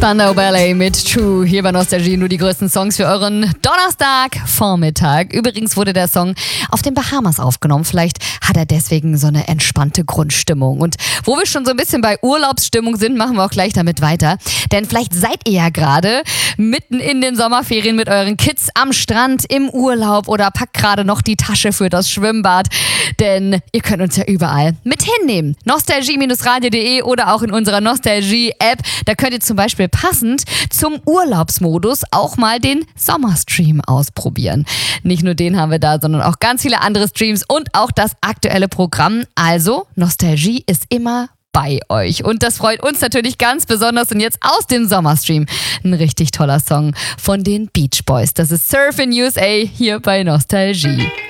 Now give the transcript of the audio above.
Spandau Ballet mit True hier bei Nostalgie. Nur die größten Songs für euren Donnerstagvormittag. Übrigens wurde der Song auf den Bahamas aufgenommen. Vielleicht hat er deswegen so eine entspannte Grundstimmung. Und wo wir schon so ein bisschen bei Urlaubsstimmung sind, machen wir auch gleich damit weiter. Denn vielleicht seid ihr ja gerade mitten in den Sommerferien mit euren Kids am Strand, im Urlaub oder packt gerade noch die Tasche für das Schwimmbad. Denn ihr könnt uns ja überall mit hinnehmen. Nostalgie-radio.de oder auch in unserer Nostalgie-App. Da könnt ihr zum Beispiel passend zum Urlaubsmodus auch mal den Sommerstream ausprobieren. Nicht nur den haben wir da, sondern auch ganz viele andere Streams und auch das aktuelle Programm. Also, Nostalgie ist immer bei euch. Und das freut uns natürlich ganz besonders. Und jetzt aus dem Sommerstream ein richtig toller Song von den Beach Boys. Das ist Surfin' USA hier bei Nostalgie.